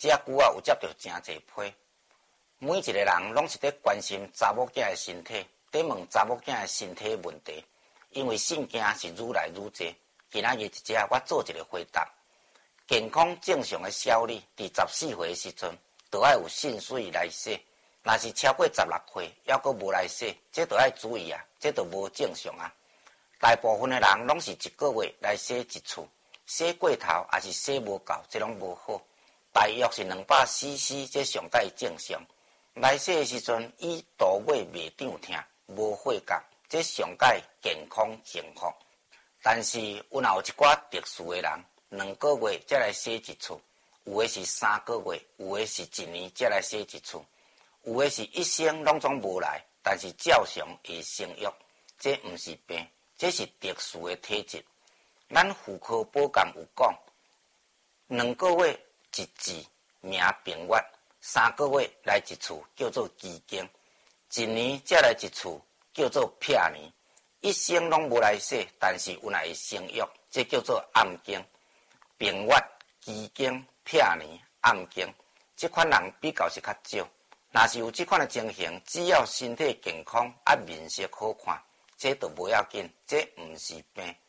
这久啊有接到真侪批。每一个人拢是在关心查某囝的身体，在问查某囝的身体问题，因为性件是愈来愈多。今仔日一只，我做一个回答。健康正常的小女，伫14岁的时阵，就要有肾水来洗。若是超过16岁，还阁无来洗，这就要注意啊，这就无正常啊。大部分的人拢是一个月来洗一次，洗过头还是洗无够，这拢无好。大约是200cc，这上界正常。来洗的时阵，以度月袂长痛，无血感，这上界健康情况。但是有一寡特殊的人，2个月才来洗一次，有的是3个月，有的是1年才来洗一次，有的是一生拢总无来，但是照常会生育，这毋是病，这是特殊的体质。咱妇科保健有讲，2个月一次名病月，3个月来一次叫做奇经，1年才来一次叫做撇年，一生拢无来洗，但是有来生育，这叫做暗经。病月、奇经、撇年、暗经，这款人比较是较少。若是有这款的情形，只要身体健康，面色好看，这都无要紧，这毋是病。